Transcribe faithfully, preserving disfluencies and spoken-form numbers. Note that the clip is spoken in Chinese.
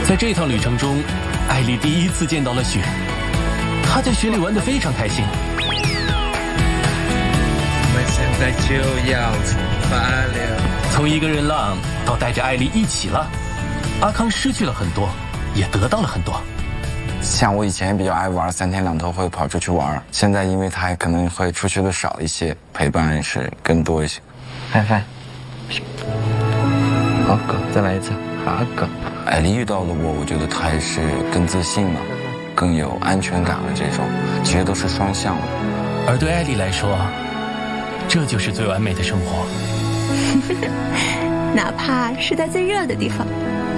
在这趟旅程中，艾丽第一次见到了雪，她在雪里玩得非常开心。 我们现在就要出发了。 从一个人浪到带着艾丽一起浪，阿康失去了很多，也得到了很多。 像我以前比较爱玩，三天两头会跑出去玩，现在因为他可能会出去的少一些，陪伴是更多一些。 范范，好狗，再来一次，好狗。 艾丽遇到的我，我觉得她也是更自信了，更有安全感了，这种其实都是双向的。 而对艾丽来说，这就是最完美的生活。 哪怕是在最热的地方。